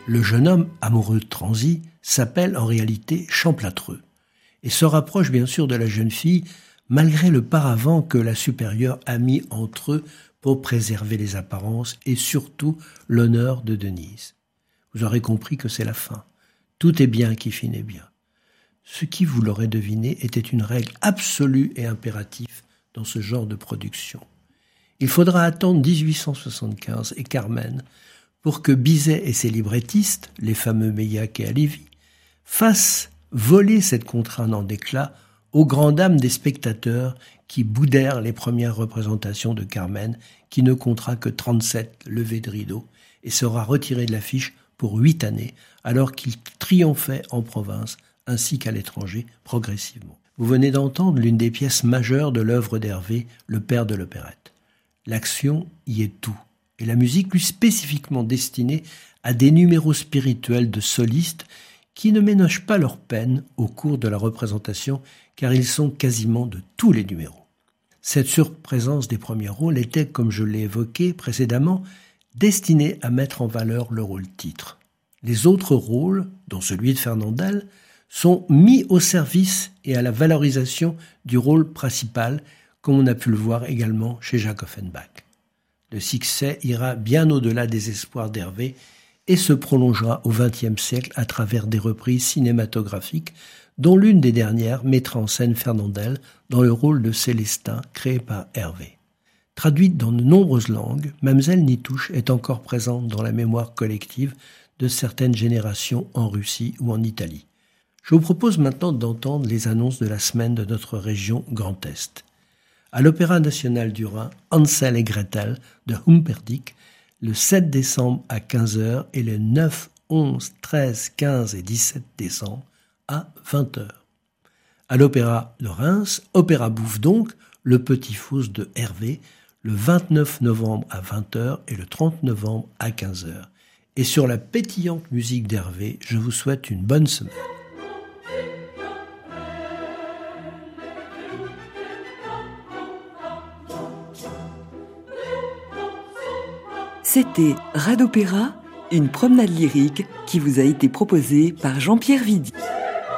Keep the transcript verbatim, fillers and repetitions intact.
Le jeune homme, amoureux de Transi, s'appelle en réalité Champlâtreux et se rapproche bien sûr de la jeune fille malgré le paravent que la supérieure a mis entre eux pour préserver les apparences et surtout l'honneur de Denise. Vous aurez compris que c'est la fin. Tout est bien qui finit bien. Ce qui, vous l'aurez deviné, était une règle absolue et impérative dans ce genre de production. Il faudra attendre dix-huit cent soixante-quinze et Carmen pour que Bizet et ses librettistes, les fameux Meillac et Halévy, fassent voler cette contrainte en éclats aux grandes dames des spectateurs qui boudèrent les premières représentations de Carmen, qui ne comptera que trente-sept levées de rideau et sera retiré de l'affiche pour huit années, alors qu'il triomphait en province ainsi qu'à l'étranger progressivement. Vous venez d'entendre l'une des pièces majeures de l'œuvre d'Hervé, le père de l'opérette. L'action y est tout, et la musique lui spécifiquement destinée à des numéros spirituels de solistes qui ne ménagent pas leur peine au cours de la représentation, car ils sont quasiment de tous les numéros. Cette surprésence des premiers rôles était, comme je l'ai évoqué précédemment, destinée à mettre en valeur le rôle-titre. Les autres rôles, dont celui de Fernandel, sont mis au service et à la valorisation du rôle principal, comme on a pu le voir également chez Jacques Offenbach. Le succès ira bien au-delà des espoirs d'Hervé et se prolongera au vingtième siècle à travers des reprises cinématographiques, dont l'une des dernières mettra en scène Fernandel dans le rôle de Célestin créé par Hervé. Traduite dans de nombreuses langues, Mamselle Nitouche est encore présente dans la mémoire collective de certaines générations en Russie ou en Italie. Je vous propose maintenant d'entendre les annonces de la semaine de notre région Grand Est. À l'Opéra national du Rhin, Hansel et Gretel de Humperdinck, le sept décembre à quinze heures et les neuf, onze, treize, quinze et dix-sept décembre à vingt heures. À l'Opéra de Reims, Opéra Bouffe donc, Le Petit Faust de Hervé, le vingt-neuf novembre à vingt heures et le trente novembre à quinze heures. Et sur la pétillante musique d'Hervé, je vous souhaite une bonne semaine. C'était Radopéra, une promenade lyrique qui vous a été proposée par Jean-Pierre Vidy.